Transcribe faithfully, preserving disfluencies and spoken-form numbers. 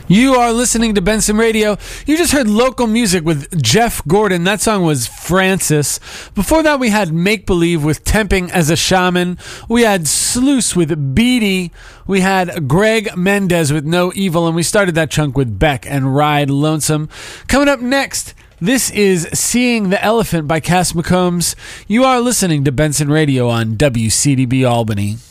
You are listening to Benson Radio. You just heard local music with Jeff Gordon. That song was Francis. Before that, we had Make Believe with Temping as a Shaman. We had Sluice with Beatty. We had Greg Mendez with No Evil. And we started that chunk with Beck and Ride Lonesome. Coming up next, this is Seeing the Elephant by Cass McCombs. You are listening to Benson Radio on W C D B Albany.